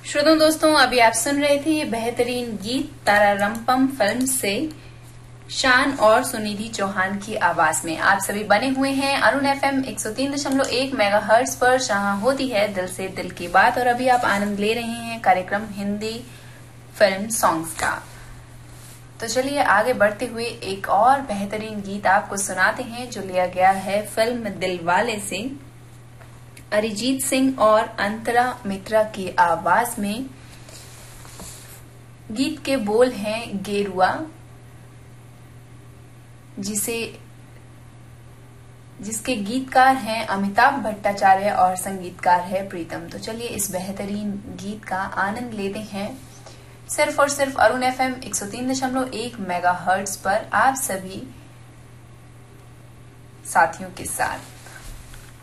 श्रोताओं दोस्तों, अभी आप सुन रहे थे ये बेहतरीन गीत तारारंपम फिल्म से शान और सुनिधि चौहान की आवाज में। आप सभी बने हुए हैं अरुण FM 103.1 मेगाहर्ट्ज पर, जहां होती है दिल से दिल की बात। और अभी आप आनंद ले रहे हैं कार्यक्रम हिंदी फिल्म सॉन्ग्स का। तो चलिए आगे बढ़ते हुए एक और बेहतरीन गीत आपको सुनाते हैं, जो लिया गया है फिल्म दिलवाले से। अरिजीत सिंह और अंतरा मित्रा की आवाज में। गीत के बोल हैं गेरुआ, जिसके गीतकार हैं अमिताभ भट्टाचार्य और संगीतकार है प्रीतम। तो चलिए इस बेहतरीन गीत का आनंद लेते हैं सिर्फ और सिर्फ अरुण FM 103.1 मेगाहर्ट्ज पर, आप सभी साथियों के साथ।